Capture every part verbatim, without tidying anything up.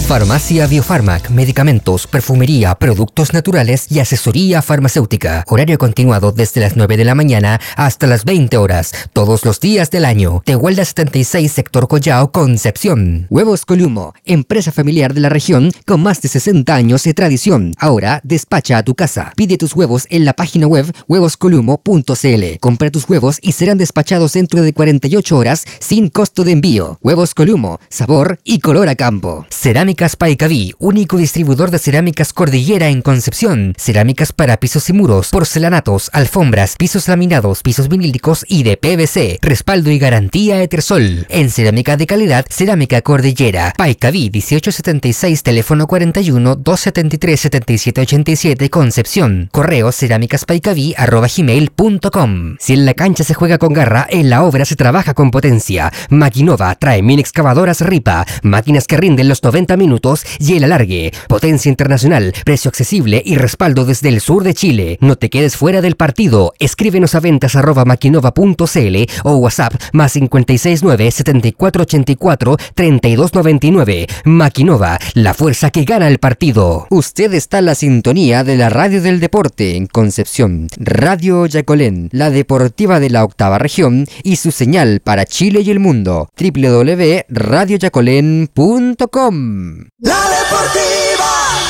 Farmacia Biofarmac, medicamentos, perfumería, productos naturales y asesoría farmacéutica. Horario continuado desde las nueve de la mañana hasta las veinte horas, todos los días del año. Tehuelda setenta y seis, sector Collao, Concepción. Huevos Columo, empresa familiar de la región con más de sesenta años de tradición. Ahora despacha a tu casa. Pide tus huevos en la página web huevos columo punto c l. Compra tus huevos y serán despachados dentro de cuarenta y ocho horas sin costo de envío. Huevos Columo, sabor y color a campo. Cerámicas Paicaví, único distribuidor de cerámicas Cordillera en Concepción. Cerámicas para pisos y muros, porcelanatos, alfombras, pisos laminados, pisos vinílicos y de P V C. Respaldo y garantía Etersol. En cerámica de calidad, Cerámica Cordillera. Paicaví dieciocho setenta y seis, teléfono cuarenta y uno, doscientos setenta y tres, setenta y siete ochenta y siete, Concepción. Correo cerámicaspaicaví arroba gmail punto com. Si en la cancha se juega con garra, en la obra se trabaja con potencia. Maquinova trae mini excavadoras Ripa, máquinas que rinden los noventa minutos y el alargue. Potencia internacional, precio accesible y respaldo desde el sur de Chile. No te quedes fuera del partido. Escríbenos a ventas arroba maquinova punto c l o WhatsApp más cinco seis nueve, setenta y cuatro ochenta y cuatro, treinta y dos noventa y nueve. Maquinova, la fuerza que gana el partido. Usted está en la sintonía de la radio del deporte en Concepción. Radio Yacolén, la deportiva de la octava región y su señal para Chile y el mundo. doble u doble u doble u punto radio yacolén punto com. La Deportiva.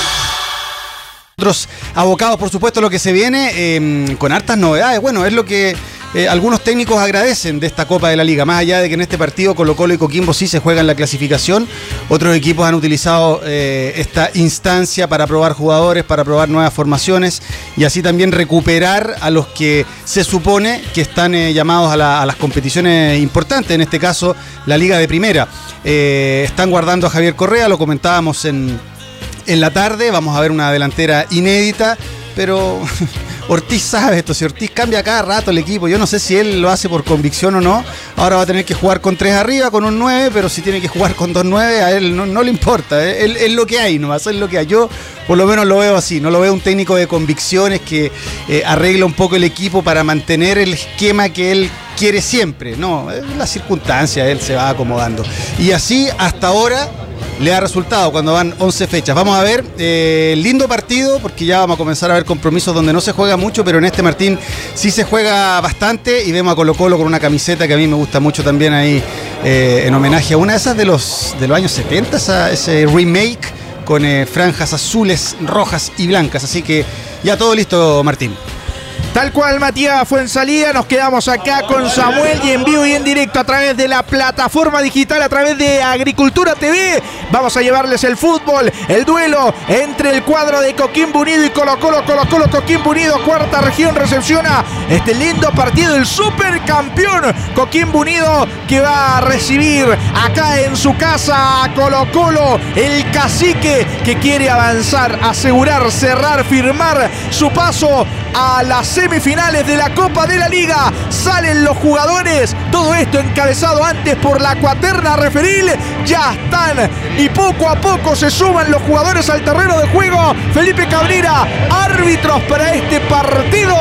Nosotros abocados, por supuesto, a lo que se viene, eh, con hartas novedades. Bueno, es lo que eh, algunos técnicos agradecen de esta Copa de la Liga. Más allá de que en este partido Colo-Colo y Coquimbo sí se juegan la clasificación, otros equipos han utilizado eh, esta instancia para probar jugadores, para probar nuevas formaciones y así también recuperar a los que se supone que están eh, llamados a, la, a las competiciones importantes, en este caso la Liga de Primera. Eh, están guardando a Javier Correa, lo comentábamos en, en la tarde. Vamos a ver una delantera inédita, pero Ortiz sabe esto. Si Ortiz cambia cada rato el equipo, yo no sé si él lo hace por convicción o no. Ahora va a tener que jugar con tres arriba, con un nueve, pero si tiene que jugar con dos nueve, a él no, no le importa. Él, es lo que hay, no va a ser lo que hay. Yo por lo menos lo veo así, no lo veo un técnico de convicciones que eh, arregla un poco el equipo para mantener el esquema que él quiere siempre. No, es la circunstancia, él se va acomodando. Y así hasta ahora le ha resultado cuando van once fechas. Vamos a ver, eh, lindo partido, porque ya vamos a comenzar a ver compromisos donde no se juega mucho, pero en este, Martín, sí se juega bastante y vemos a Colo-Colo con una camiseta que a mí me gusta mucho también ahí, eh, en homenaje a una de esas de los, de los años setenta, esa, ese remake con eh, franjas azules, rojas y blancas. Así que ya todo listo, Martín. Tal cual, Matías Fuenzalía, nos quedamos acá con Samuel y en vivo y en directo a través de la plataforma digital, a través de Agricultura T V. Vamos a llevarles el fútbol, el duelo entre el cuadro de Coquimbo Unido y Colo-Colo. Colo-Colo, Coquimbo Unido, cuarta región recepciona este lindo partido, el supercampeón Coquimbo Unido, que va a recibir acá en su casa a Colo-Colo, el cacique que quiere avanzar, asegurar, cerrar, firmar su paso a las semifinales de la Copa de la Liga. Salen los jugadores, todo esto encabezado antes por la cuaterna referil. Ya están y poco a poco se suman los jugadores al terreno de juego. Felipe Cabrera, árbitros para este partido.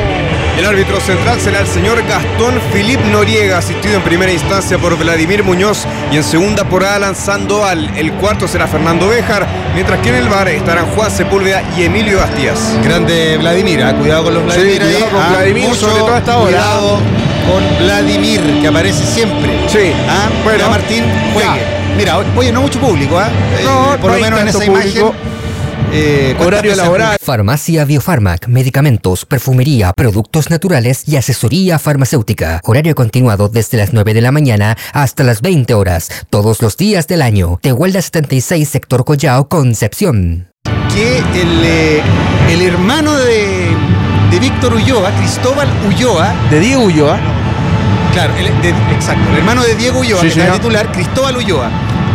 El árbitro central será el señor Gastón Filip Noriega, asistido en primera instancia por Vladimir Muñoz y en segunda por Alan Sandoval. El cuarto será Fernando Béjar, mientras que en el V A R estarán Juan Sepúlveda y Emilio Bastías. Grande Vladimir, ¿eh? Cuidado con los Vladimir. Sí, cuidado con ah, Vladimir, sobre todo hasta ahora. Cuidado con Vladimir, que aparece siempre. Sí. ¿Ah? Bueno, ya Martín, juegue. Ya. Mira, oye, no mucho público, ¿eh? No, eh, por no lo menos en esa público. imagen. Eh, Horario laboral. Farmacia Biofarmac, medicamentos, perfumería, productos naturales y asesoría farmacéutica. Horario continuado desde las nueve de la mañana hasta las veinte horas, todos los días del año. Tehuelda setenta y seis, sector Collao, Concepción. Que el, eh, el hermano de, de Víctor Ulloa, Cristóbal Ulloa. De Diego Ulloa. Claro, el, de, exacto. El hermano de Diego Ulloa, sí, que es titular, Cristóbal Ulloa.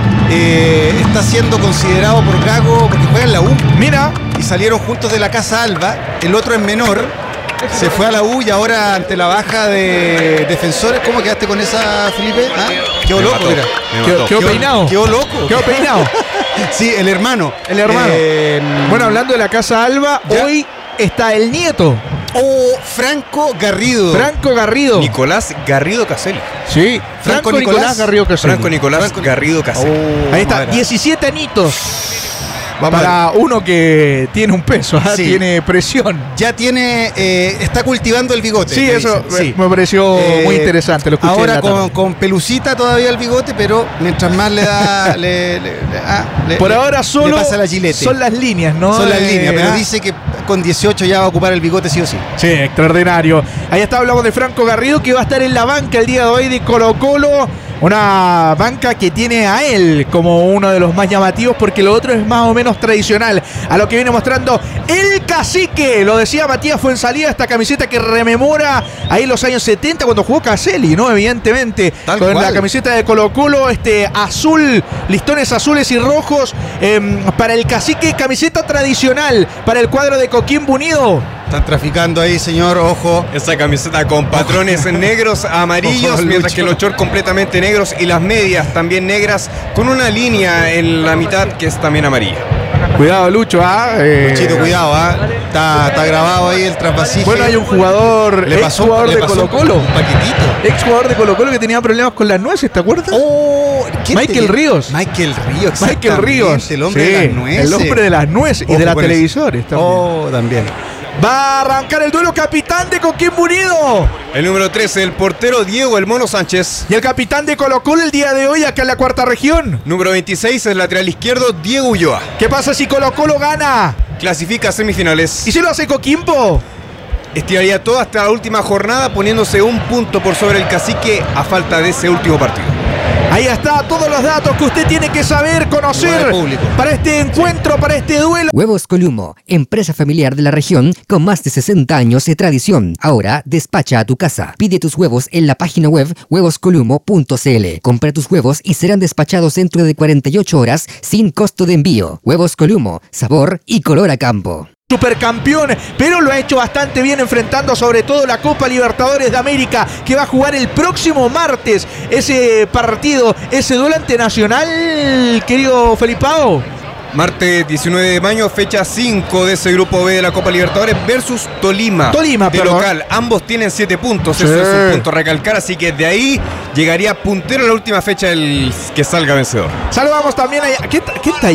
Eh, está siendo considerado por Gago porque juega en la U. Mira. Y salieron juntos de la Casa Alba. El otro es menor. Se fue a la U y ahora ante la baja de defensores. ¿Cómo quedaste con esa, Felipe? ¿Ah? Quedó Me loco, mató, mira. me Quedó, mató. quedó peinado. Quedó loco. Quedó peinado. Sí, el hermano. El hermano. Eh, bueno, hablando de la Casa Alba, ¿ya? hoy está el nieto O Franco Garrido. Franco Garrido. Nicolás Garrido Caselli. Sí, Franco, Franco Nicolás, Nicolás Garrido Caselli. Franco Nicolás Franco- Garrido Caselli. Oh, Ahí está, madre. diecisiete añitos. Vamos Para uno que tiene un peso, ¿ah? Sí. Tiene presión. Ya tiene, eh, está cultivando el bigote. Sí, me eso dicen. me- Sí. me pareció Eh, muy interesante. Lo escuché en Ahora la con, tarde. con pelucita todavía el bigote, pero mientras más le da. le, le- le- ah, le- Por le- ahora solo le pasa la gilete. son las líneas, ¿no? Son las Eh, líneas, pero ah. dice que con dieciocho ya va a ocupar el bigote sí o sí. Sí, extraordinario. Ahí está, hablamos de Franco Garrido, que va a estar en la banca el día de hoy de Colo Colo. Una banca que tiene a él como uno de los más llamativos, porque lo otro es más o menos tradicional a lo que viene mostrando el Cacique. Lo decía Matías Fuenzalía, esta camiseta que rememora ahí los años setenta cuando jugó Caselli, ¿no? Evidentemente, Tal con cual. la camiseta de Colo Colo, este azul, listones azules y rojos. eh, para el Cacique, camiseta tradicional para el cuadro de Coquimbo Unido. Están traficando ahí, señor, ojo. Esa camiseta con patrones negros, amarillos, Ojo, mientras Lucho. que los shorts completamente negros y las medias también negras, con una línea en la mitad que es también amarilla. Cuidado, Lucho, ¿ah? Eh, Luchito, cuidado, ¿ah? Está, está grabado ahí el trasvasije. Bueno, hay un jugador, Le ex pasó, jugador le de pasó Colo Colo, un paquetito. ex jugador de Colo Colo que tenía problemas con las nueces, ¿te acuerdas? Oh, ¿quién Michael te- Ríos. Michael Ríos, Michael Ríos, el hombre sí, de las nueces. el hombre de las nueces y Ojo de las con eso. televisores también. Oh, también. Va a arrancar el duelo capitán de Coquimbo Unido El número trece, el portero Diego El Mono Sánchez. y el capitán de Colo Colo el día de hoy acá en la cuarta región. Número veintiséis, el lateral izquierdo Diego Ulloa. ¿Qué pasa si Colo Colo gana? Clasifica a semifinales. ¿Y si lo hace Coquimbo? Estiraría todo hasta la última jornada, poniéndose un punto por sobre el Cacique a falta de ese último partido. Ahí está, todos los datos que usted tiene que saber, conocer Igual al público. para este encuentro, para este duelo. Huevos Columo, empresa familiar de la región con más de sesenta años de tradición. Ahora despacha a tu casa. Pide tus huevos en la página web huevos columo punto c l. Compra tus huevos y serán despachados dentro de cuarenta y ocho horas sin costo de envío. Huevos Columo, sabor y color a campo. Supercampeón, pero lo ha hecho bastante bien enfrentando sobre todo la Copa Libertadores de América, que va a jugar el próximo martes ese partido, ese duelo ante Nacional, querido Felipao. Martes diecinueve de mayo, fecha cinco de ese grupo B de la Copa Libertadores versus Tolima. Tolima, de perdón. local. Ambos tienen siete puntos. Sí. Eso es un punto a recalcar. Así que de ahí llegaría puntero la última fecha el que salga vencedor. Saludamos también allá. ¿Qué, ta- qué está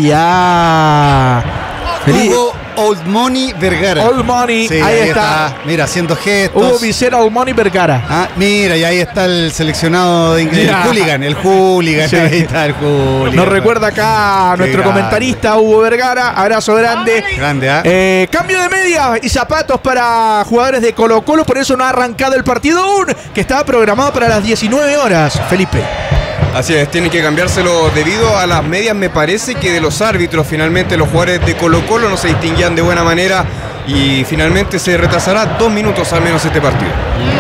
allá? Feliz. Hugo Old Money Vergara. Old Money, Sí, ahí, está. Mira, haciendo gestos. Hugo Vicera, Old Money Vergara. Ah, mira, y ahí está el seleccionado de inglés. Ya. El hooligan, el hooligan. Sí. Ahí está el hooligan. Nos recuerda acá Qué nuestro grande. comentarista Hugo Vergara. Abrazo grande. Grande, ¿ah? Eh, cambio de media y zapatos para jugadores de Colo Colo, por eso no ha arrancado el partido aún, que estaba programado para las diecinueve horas, Felipe. Así es, tienen que cambiárselo debido a las medias. Me parece que de los árbitros, finalmente los jugadores de Colo Colo no se distinguían de buena manera y finalmente se retrasará dos minutos al menos este partido.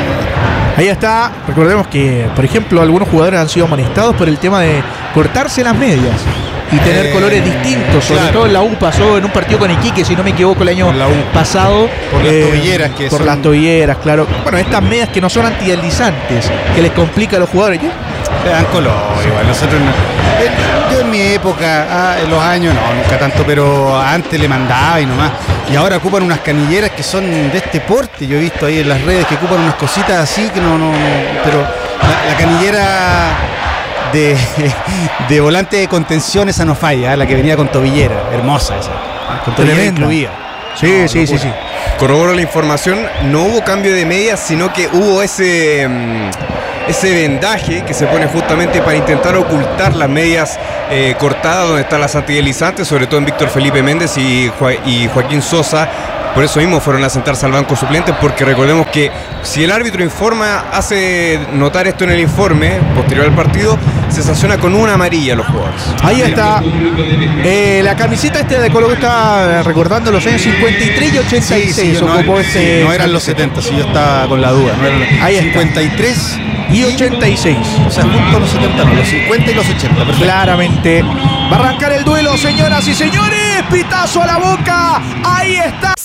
Ahí está, recordemos que, por ejemplo, algunos jugadores han sido amonestados por el tema de cortarse las medias y tener Eh, colores distintos, sobre claro. todo en la U pasó en un partido con Iquique, si no me equivoco, el año Con la U. pasado. eh, Por las tobilleras que Por son- las tobilleras, claro. Bueno, estas medias que no son antideslizantes, que les complica a los jugadores. ¿Qué? Le dan color, igual. Nosotros no- eh, yo en mi época, ah, en los años, no, nunca tanto, pero antes le mandaba y nomás. Y ahora ocupan unas canilleras que son de este porte. Yo he visto ahí en las redes que ocupan unas cositas así que no, no, no. Pero la, la canillera de, de volante de contención, esa no falla, ¿eh? La que venía con tobillera, hermosa esa. Con tobillera Tremenda. incluida. Sí, No, sí, sí, locura. sí. Corroboro la información, no hubo cambio de medias, sino que hubo ese, mm, ese vendaje que se pone justamente para intentar ocultar las medias eh, cortadas donde están las antideslizantes, sobre todo en Víctor Felipe Méndez y, Joa- y Joaquín Sosa. Por eso mismo fueron a sentarse al banco suplente, porque recordemos que si el árbitro informa, hace notar esto en el informe posterior al partido, se sanciona con una amarilla a los jugadores. Ahí está. Eh, la camiseta este de Colo Colo está recordando los años cincuenta y tres y ochenta y seis. Sí, sí, no, ocupó sí, este no eran los setenta, si yo estaba con la duda. No eran Ahí está. cincuenta y tres y ochenta y seis. O sea, justo los setenta, no, los cincuenta y los ochenta. Perfecto. Claramente. Va a arrancar el duelo, señoras y señores. Pitazo a la boca. Ahí está.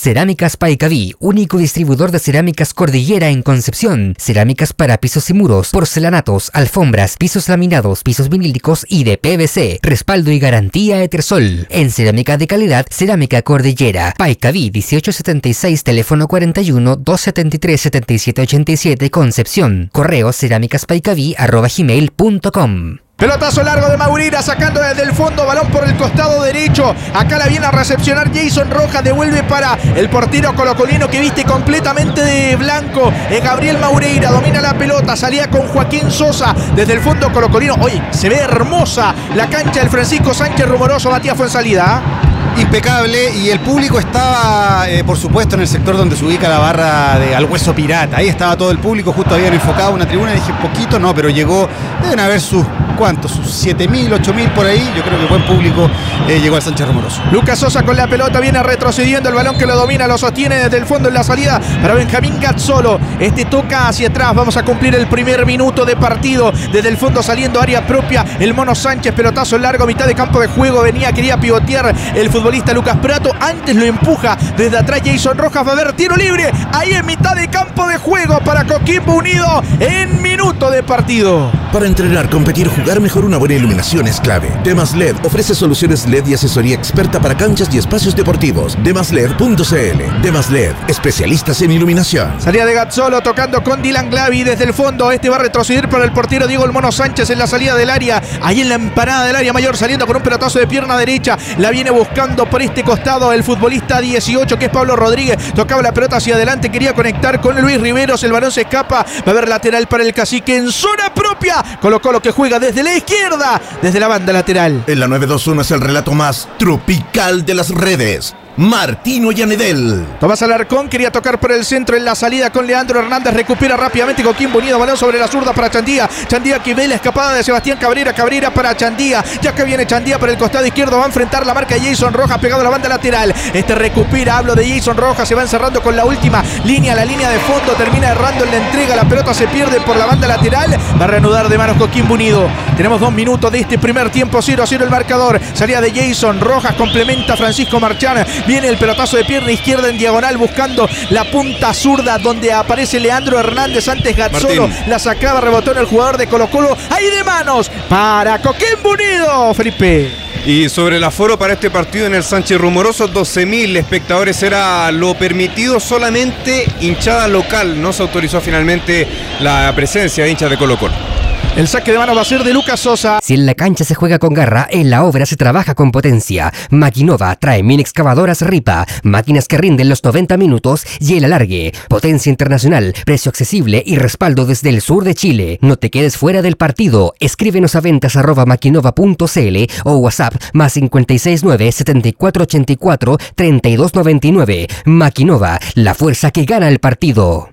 Cerámicas Paicaví, único distribuidor de cerámicas Cordillera en Concepción. Cerámicas para pisos y muros, porcelanatos, alfombras, pisos laminados, pisos vinílicos y de P V C. Respaldo y garantía Etersol. En cerámica de calidad, Cerámica Cordillera. Paicaví dieciocho setenta y seis, teléfono cuarenta y uno, doscientos setenta y tres, setenta y siete ochenta y siete, Concepción. Correo cerámicaspaicaví arroba gmail punto com. Pelotazo largo de Maurira, sacando desde el fondo, balón por el costado derecho. Acá la viene a recepcionar Jason Rojas, devuelve para el portero colocolino que viste completamente de blanco. Es Gabriel Maurira, domina la pelota, salía con Joaquín Sosa desde el fondo colocolino. Oye, se ve hermosa la cancha del Francisco Sánchez Rumoroso. Matías Fuenzalida. Impecable, y el público estaba, eh, por supuesto, en el sector donde se ubica la barra de Al Hueso Pirata. Ahí estaba todo el público, justo habían enfocado una tribuna y dije, poquito no, pero llegó, deben haber sus, ¿cuántos? Sus siete mil, ocho mil por ahí. Yo creo que buen público eh, llegó al Sánchez Rumoroso. Lucas Sosa con la pelota, viene retrocediendo, el balón que lo domina, lo sostiene desde el fondo en la salida para Benjamín Gazzolo. Este toca hacia atrás, vamos a cumplir el primer minuto de partido. Desde el fondo saliendo área propia, el Mono Sánchez, pelotazo largo, mitad de campo de juego, venía, quería pivotear el futbolista Lucas Prato, antes lo empuja desde atrás Jason Rojas, va a haber tiro libre, ahí en mitad de campo de juego para Coquimbo Unido en minuto de partido. Para entrenar, competir, jugar mejor, una buena iluminación es clave. Demas L E D ofrece soluciones L E D y asesoría experta para canchas y espacios deportivos. demas led punto c l. Demas L E D, especialistas en iluminación. Salida de Gazzolo tocando con Dylan Glavi desde el fondo, este va a retroceder para el portero Diego El Mono Sánchez en la salida del área, ahí en la empanada del área mayor, saliendo con un pelotazo de pierna derecha, la viene buscando por este costado el futbolista dieciocho que es Pablo Rodríguez, tocaba la pelota hacia adelante, quería conectar con Luis Riveros, el balón se escapa, va a haber lateral para el Cacique en zona propia, Colo-Colo que juega desde la izquierda, desde la banda lateral. En la nueve dos uno es el relato más tropical de las redes. Martino Yanedel. Tomás Alarcón quería tocar por el centro en la salida con Leandro Hernández, recupera rápidamente Coquimbo Unido, balón sobre la zurda para Chandía, Chandía que ve la escapada de Sebastián Cabrera, Cabrera para Chandía, ya que viene Chandía por el costado izquierdo, va a enfrentar la marca de Jason Rojas pegado a la banda lateral, este recupera, hablo de Jason Rojas, se va encerrando con la última línea, la línea de fondo, termina errando en la entrega, la pelota se pierde por la banda lateral, va a reanudar de manos Coquimbo Unido. Tenemos dos minutos de este primer tiempo, cero a cero el marcador, salida de Jason Rojas, complementa Francisco Marchán, viene el pelotazo de pierna izquierda en diagonal buscando la punta zurda donde aparece Leandro Hernández, antes Gazzolo la sacaba, rebotó en el jugador de Colo-Colo, ahí de manos para Coquimbo Unido, Felipe. Y sobre el aforo para este partido en el Sánchez Rumoroso, doce mil espectadores era lo permitido, solamente hinchada local, no se autorizó finalmente la presencia de hinchas de Colo-Colo. El saque de mano va a ser de Lucas Sosa. Si en la cancha se juega con garra, en la obra se trabaja con potencia. Maquinova trae mini excavadoras Ripa, máquinas que rinden los noventa minutos y el alargue. Potencia internacional, precio accesible y respaldo desde el sur de Chile. No te quedes fuera del partido. Escríbenos a ventas arroba maquinova punto c l o WhatsApp más cinco seis nueve, siete cuatro ocho cuatro, tres dos nueve nueve. Maquinova, la fuerza que gana el partido.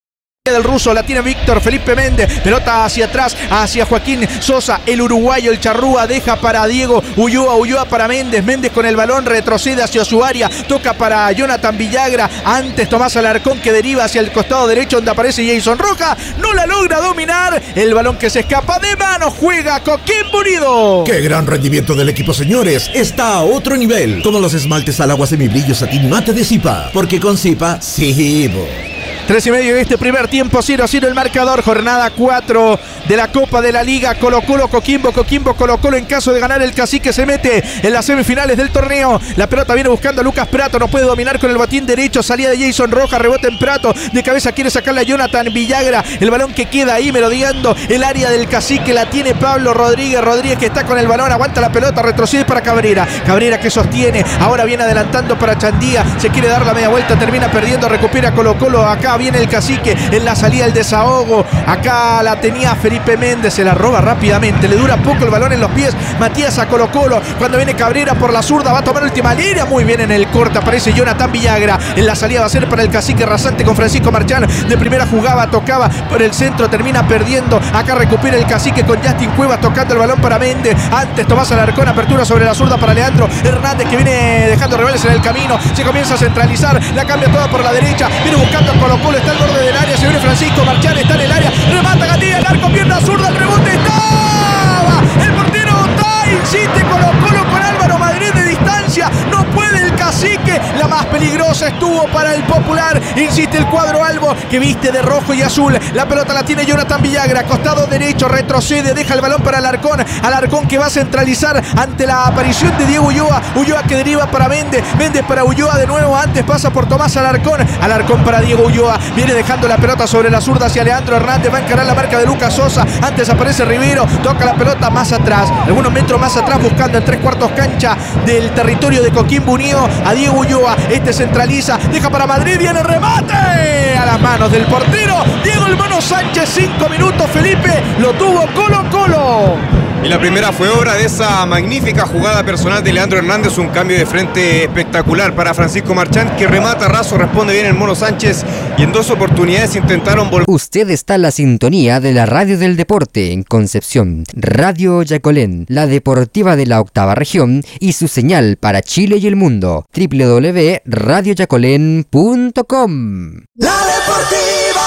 Del ruso, la tiene Víctor Felipe Méndez, pelota hacia atrás, hacia Joaquín Sosa, el uruguayo, el charrúa, deja para Diego Ulloa, Ulloa para Méndez, Méndez con el balón, retrocede hacia su área, toca para Jonathan Villagra, antes Tomás Alarcón que deriva hacia el costado derecho donde aparece Jason Rojas, no la logra dominar, el balón que se escapa de manos, juega Coquimbo Unido. ¡Qué gran rendimiento del equipo, señores! Está a otro nivel, como los esmaltes al agua semibrillo satín mate de Zipa, porque con Zipa, sí, bo. Tres y medio de este primer tiempo, cero a cero el marcador, jornada cuatro de la Copa de la Liga, Colo-Colo, Coquimbo, Coquimbo, Colo-Colo, en caso de ganar el Cacique se mete en las semifinales del torneo, la pelota viene buscando a Lucas Prato, no puede dominar con el botín derecho, salida de Jason Rojas, rebote en Prato, de cabeza quiere sacarla a Jonathan Villagra, el balón que queda ahí merodeando el área del Cacique, la tiene Pablo Rodríguez, Rodríguez que está con el balón, aguanta la pelota, retrocede para Cabrera, Cabrera que sostiene, ahora viene adelantando para Chandía, se quiere dar la media vuelta, termina perdiendo, recupera Colo-Colo, acá viene el Cacique en la salida, el desahogo, acá la tenía Felipe Méndez, se la roba rápidamente, le dura poco el balón en los pies, Matías a Colo-Colo, cuando viene Cabrera por la zurda, va a tomar última línea, muy bien en el corte, aparece Jonathan Villagra, en la salida va a ser para el Cacique rasante con Francisco Marchán, de primera jugaba, tocaba por el centro, termina perdiendo, acá recupera el Cacique con Justin Cuevas tocando el balón para Méndez, antes Tomás Alarcón, apertura sobre la zurda para Leandro Hernández que viene dejando rivales en el camino, se comienza a centralizar, la cambia toda por la derecha, viene buscando a Colo-Colo, está al borde del área, se viene Francisco Marchán, está en el área, remata Gatilla, el arco, pierna zurda, el rebote estaba, el portero está, insiste Colo-Colo con Álvaro Madrid de distancia, no puede el Cacique, la más peligrosa dos estuvo para el Popular. Insiste el cuadro albo que viste de rojo y azul. La pelota la tiene Jonathan Villagra, costado derecho, retrocede, deja el balón para Alarcón. Alarcón que va a centralizar ante la aparición de Diego Ulloa. Ulloa que deriva para Méndez. Méndez para Ulloa de nuevo. Antes pasa por Tomás Alarcón. Alarcón para Diego Ulloa. Viene dejando la pelota sobre la zurda hacia Leandro Hernández. Va a encarar la marca de Lucas Sosa. Antes aparece Rivero. Toca la pelota más atrás. Algunos metros más atrás buscando en tres cuartos cancha del territorio de Coquimbo Unido a Diego Ulloa. Este centraliza. Deja para Madrid. Viene el remate. A las manos del portero Diego El Mono Sánchez. Cinco minutos, Felipe. Lo tuvo Colo Colo. Y la primera fue obra de esa magnífica jugada personal de Leandro Hernández, un cambio de frente espectacular para Francisco Marchán, que remata raso, responde bien el Mono Sánchez y en dos oportunidades intentaron volver. Usted está en la sintonía de la Radio del Deporte en Concepción, Radio Yacolén, la deportiva de la octava región y su señal para Chile y el mundo, doble u doble u doble u punto radio yacolén punto com. La deportiva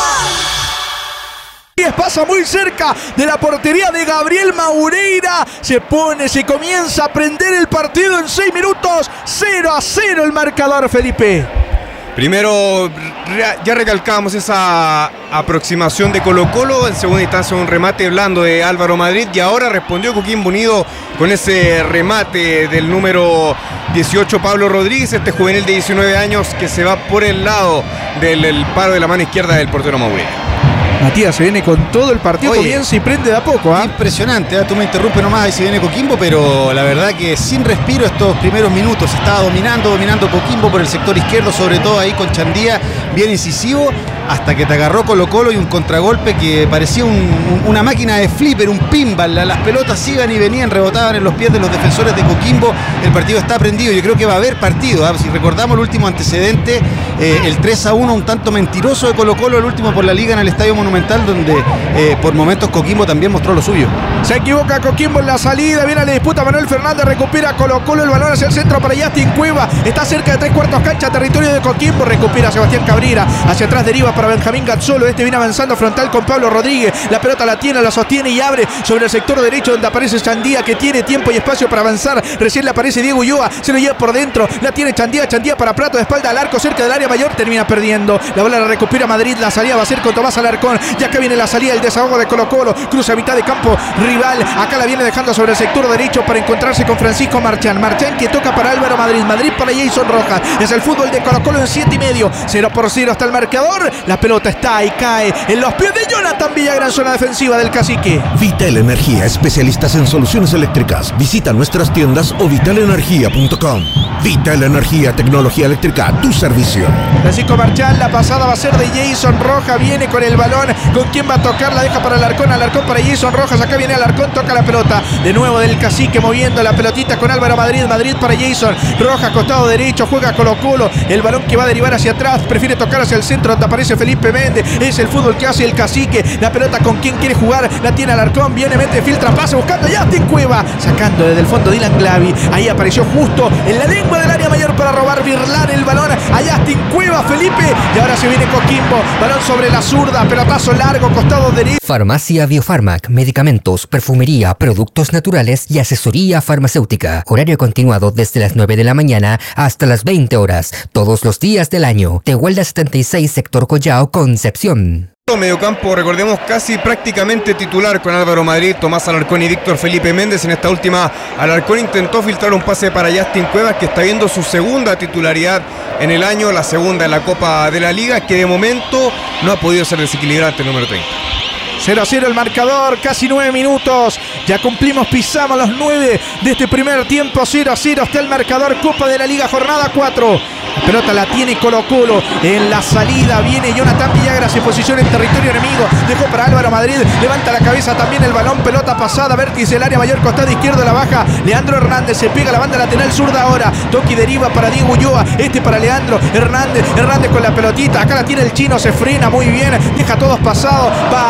pasa muy cerca de la portería de Gabriel Maureira. Se pone, se comienza a prender el partido en seis minutos. cero a cero el marcador, Felipe. Primero, ya recalcábamos esa aproximación de Colo Colo. En segunda instancia, un remate blando de Álvaro Madrid. Y ahora respondió Coquimbo Unido con ese remate del número dieciocho, Pablo Rodríguez, este juvenil de diecinueve años que se va por el lado del el paro de la mano izquierda del portero Maureira. Matías se viene con todo el partido, comienza y prende de a poco. ¿eh? Impresionante, ¿eh? Tú me interrumpes nomás ahí si viene Coquimbo, pero la verdad que sin respiro estos primeros minutos. Estaba dominando, dominando Coquimbo por el sector izquierdo, sobre todo ahí con Chandía, bien incisivo, hasta que te agarró Colo Colo y un contragolpe que parecía un, un, una máquina de flipper, un pinball. Las pelotas iban y venían, rebotaban en los pies de los defensores de Coquimbo. El partido está prendido, yo creo que va a haber partido. ¿eh? Si recordamos el último antecedente, eh, el tres a uno, un tanto mentiroso de Colo Colo, el último por la Liga en el Estadio Monumental, donde eh, por momentos Coquimbo también mostró lo suyo. Se equivoca Coquimbo en la salida, viene a la disputa Manuel Fernández, recupera Colo Colo, el balón hacia el centro para Justin Cueva, está cerca de tres cuartos cancha, territorio de Coquimbo, recupera Sebastián Cabrera, hacia atrás deriva para Benjamín Gazzolo, este viene avanzando frontal con Pablo Rodríguez, la pelota la tiene, la sostiene y abre sobre el sector derecho donde aparece Chandía, que tiene tiempo y espacio para avanzar, recién le aparece Diego Ulloa, se lo lleva por dentro, la tiene Chandía, Chandía para Prato, de espalda al arco, cerca del área mayor, termina perdiendo, la bola la recupera Madrid, la salida va a ser con Tomás Alarcón, ya que viene la salida, el desahogo de Colo Colo, cruza a mitad de campo rival, acá la viene dejando sobre el sector derecho para encontrarse con Francisco Marchán, Marchán que toca para Álvaro Madrid, Madrid para Jason Rojas, es el fútbol de Colo Colo en siete y medio, cero por cero hasta el marcador, la pelota está y cae en los pies de Jonathan Villagra en zona defensiva del Cacique. Vital Energía, especialistas en soluciones eléctricas, visita nuestras tiendas o vital energía punto com. Vital Energía, tecnología eléctrica a tu servicio. Francisco Marchán, la pasada va a ser de Jason Rojas, viene con el balón, con quién va a tocar, la deja para Alarcón, Alarcón para Jason Rojas, acá viene Alarcón, toca la pelota, de nuevo del Cacique moviendo la pelotita con Álvaro Madrid, Madrid para Jason Rojas, costado derecho, juega Colo Colo, el balón que va a derivar hacia atrás, prefiere tocar hacia el centro donde aparece Felipe Méndez, es el fútbol que hace el Cacique, la pelota con quien quiere jugar, la tiene Alarcón, viene, mete, filtra, pase, buscando a Justin Cueva, sacando desde el fondo Dylan Glavi, ahí apareció justo en la lengua del área mayor para robar, birlar el balón a Justin Cueva, Felipe, y ahora se viene Coquimbo, balón sobre la zurda, pelotazo largo, costado derecho. Farmacia Biofarmac, medicamentos, perfumería, productos naturales y asesoría farmacéutica. Horario continuado desde las nueve de la mañana hasta las veinte horas, todos los días del año. Tehuelda setenta y seis, sector Collao, Concepción. Mediocampo, recordemos, casi prácticamente titular con Álvaro Madrid, Tomás Alarcón y Víctor Felipe Méndez. En esta última, Alarcón intentó filtrar un pase para Justin Cuevas, que está viendo su segunda titularidad en el año, la segunda en la Copa de la Liga, que de momento no ha podido ser desequilibrante el número treinta. cero a cero el marcador, casi nueve minutos. Ya cumplimos, pisamos los nueve de este primer tiempo. cero a cero está el marcador, Copa de la Liga, jornada cuatro. La pelota la tiene Colo Colo. En la salida viene Jonathan Villagra, se posiciona en territorio enemigo. Dejó para Álvaro Madrid, levanta la cabeza también el balón. Pelota pasada, vértice el área mayor, costado izquierdo, la baja Leandro Hernández, se pega la banda lateral zurda ahora. Toki deriva para Diego Ulloa, este para Leandro Hernández. Hernández con la pelotita, acá la tiene el chino, se frena muy bien, deja todos pasados, va a tocar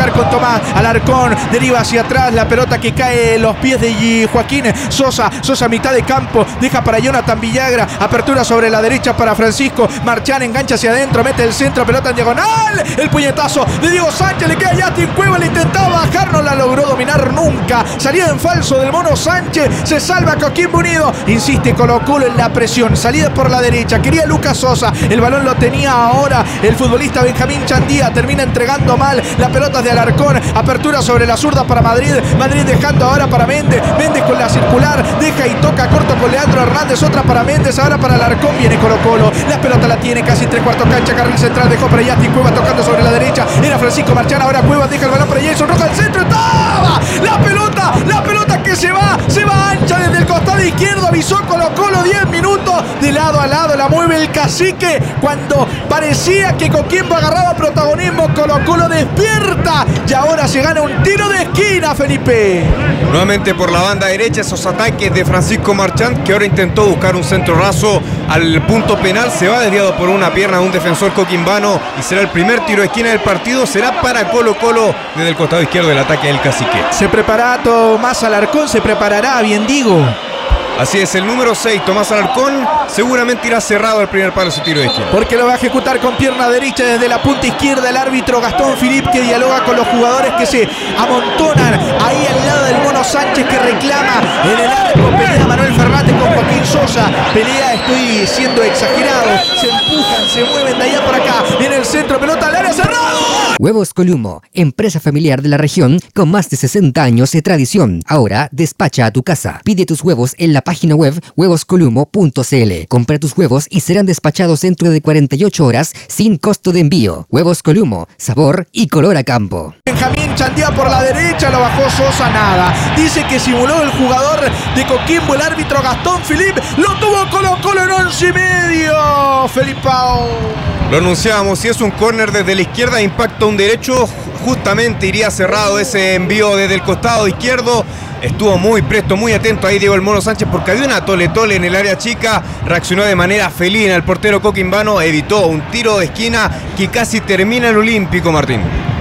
buscar con Tomás Alarcón, deriva hacia atrás, la pelota que cae en los pies de Joaquín Sosa. Sosa a mitad de campo, deja para Jonathan Villagra, apertura sobre la derecha para Francisco Marchán, engancha hacia adentro, mete el centro, pelota en diagonal, el puñetazo de Diego Sánchez, le queda a Justin Cueva, le intentaba bajar, no la logró dominar nunca, salida en falso del Mono Sánchez, se salva Coquimbo Unido, insiste Colo-Colo en la presión, salida por la derecha, quería Lucas Sosa, el balón lo tenía ahora el futbolista Benjamín Chandía, termina entregando mal, la pelota de Alarcón, apertura sobre la zurda para Madrid, Madrid dejando ahora para Méndez, Méndez con la circular, deja y toca corto con Leandro Hernández, otra para Méndez, ahora para Alarcón, viene Colo-Colo, la pelota la tiene casi tres cuartos cancha, carril central, dejó para Justin Cueva tocando sobre la derecha, era Francisco Marchán, ahora Cuevas deja el balón para Jason Rojas al centro, estaba la pelota, la pelota que se va, se va ancha desde el costado izquierdo, avisó Colo-Colo, diez minutos, de lado a lado la mueve el cacique, cuando parecía que Coquimbo agarraba protagonismo, Colo-Colo despierta y ahora se gana un tiro de esquina, Felipe. Nuevamente por la banda derecha esos ataques de Francisco Marchán, que ahora intentó buscar un centro raso al punto penal, se va desviado por una pierna de un defensor coquimbano y será el primer tiro de esquina del partido, será para Colo-Colo desde el costado izquierdo del ataque del cacique. Se preparará Tomás Alarcón, se preparará, bien digo. Así es, el número seis, Tomás Alarcón, seguramente irá cerrado al primer palo su tiro de esquina. Porque lo va a ejecutar con pierna derecha desde la punta izquierda el árbitro Gastón Philippe, que dialoga con los jugadores que se amontonan ahí al lado del Mono Sánchez, que reclama en el arco. Pelea Manuel Fernández con Joaquín Sosa. Pelea, estoy siendo exagerado. Se empujan, se mueven de allá para acá. Viene el centro, pelota al área, cerrado. Huevos Columo, empresa familiar de la región con más de sesenta años de tradición. Ahora despacha a tu casa. Pide tus huevos en la página web huevos columo punto c l. Compra tus huevos y serán despachados dentro de cuarenta y ocho horas sin costo de envío. Huevos Columo, sabor y color a campo. Benjamín Chandía por la derecha, lo bajó Sosa, nada. Dice que simuló el jugador de Coquimbo, el árbitro Gastón Philippe. Lo tuvo Colo-Colo en once y medio. Felipao. Lo anunciábamos, si es un córner desde la izquierda, impacta un derecho, justamente iría cerrado ese envío desde el costado izquierdo. Estuvo muy presto, muy atento ahí Diego el Mono Sánchez, porque había una tole-tole en el área chica, reaccionó de manera felina el portero coquimbano, evitó un tiro de esquina que casi termina el Olímpico, Martín.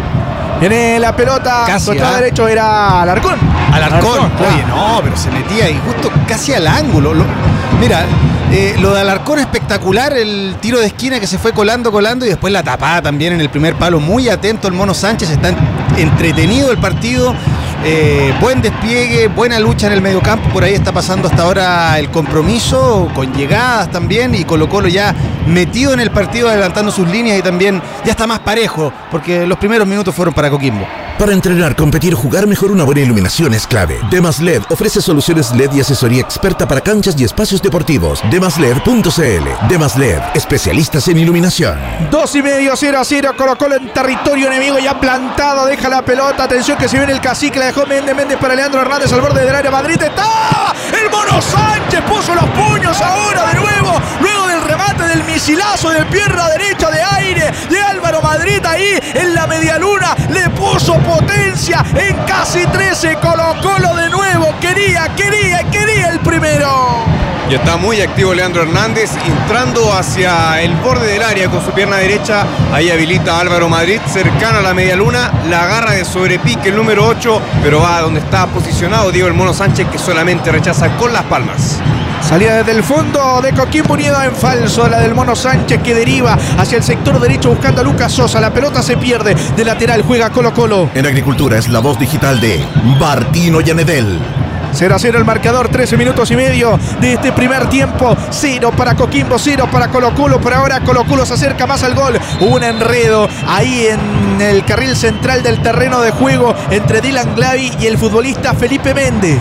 Viene la pelota, casi, costado ¿eh? derecho era Alarcón. Alarcón, oye, no, pero se metía ahí justo casi al ángulo. Lo, mira, eh, lo de Alarcón espectacular, el tiro de esquina que se fue colando, colando y después la tapada también en el primer palo. Muy atento el Mono Sánchez, está entretenido el partido. Eh, buen despliegue, buena lucha en el mediocampo, por ahí está pasando hasta ahora el Compromiso, con llegadas también, y Colo-Colo ya metido en el partido, adelantando sus líneas y también ya está más parejo, porque los primeros minutos fueron para Coquimbo. Para entrenar, competir, jugar mejor, una buena iluminación es clave. Demas L E D ofrece soluciones L E D y asesoría experta para canchas y espacios deportivos. demas led punto c l. Demas L E D, especialistas en iluminación. Dos y medio, cero a cero, Colo-Colo en territorio enemigo, ya plantado, deja la pelota, atención que se viene el cacique, la dejó Méndez, Méndez para Leandro Hernández al borde del área, Madrid está, el Mono Sánchez puso los puños ahora de nuevo, luego del remate del misilazo de pierna derecha de aire de Álvaro Madrid ahí en la medialuna, le puso potencia en casi trece, Colo-Colo de nuevo, quería, quería, quería el primero. Y está muy activo Leandro Hernández, entrando hacia el borde del área con su pierna derecha. Ahí habilita a Álvaro Madrid, cercano a la medialuna, la agarra de sobrepique el número ocho, pero va a donde está posicionado Diego el Mono Sánchez, que solamente rechaza con las palmas. Salida desde el fondo de Coquimbo Unido en falso, la del Mono Sánchez, que deriva hacia el sector derecho buscando a Lucas Sosa. La pelota se pierde, de lateral juega Colo-Colo. En Agricultura es la voz digital de Martino Yanedel. cero a cero el marcador, trece minutos y medio de este primer tiempo. Cero para Coquimbo, cero para Colo-Colo. Por ahora Colo-Colo se acerca más al gol. Hubo un enredo ahí en el carril central del terreno de juego entre Dylan Glavi y el futbolista Felipe Méndez.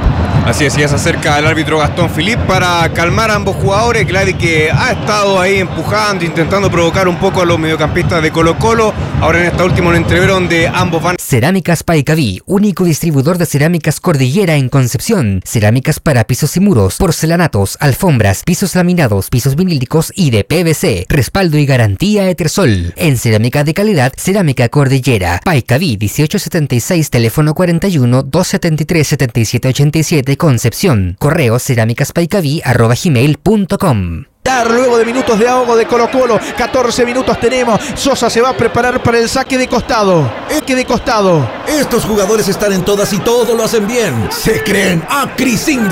Así es, ya se acerca el árbitro Gastón Philippe para calmar a ambos jugadores. Glavi, que ha estado ahí empujando, intentando provocar un poco a los mediocampistas de Colo-Colo. Ahora en esta última un entrevero donde ambos van. Cerámicas Paicaví, único distribuidor de cerámicas Cordillera en Concepción. Cerámicas para pisos y muros, porcelanatos, alfombras, pisos laminados, pisos vinílicos y de P V C. Respaldo y garantía Etersol. En cerámica de calidad, Cerámica Cordillera. Paicaví dieciocho setenta y seis, teléfono cuarenta y uno, doscientos setenta y tres, setenta y siete ochenta y siete, Concepción. Correo cerámicaspaicaví arroba gmail punto com. Luego de minutos de ahogo de Colo Colo, catorce minutos tenemos. Sosa se va a preparar para el saque de costado. Saque de costado. Estos jugadores están en todas y todo lo hacen bien. Se creen Acri